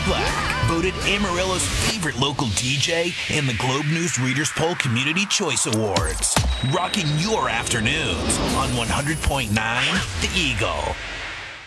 Black, voted Amarillo's favorite local DJ in the Globe News Readers Poll Community Choice Awards. Rocking your afternoons on 100.9 The Eagle.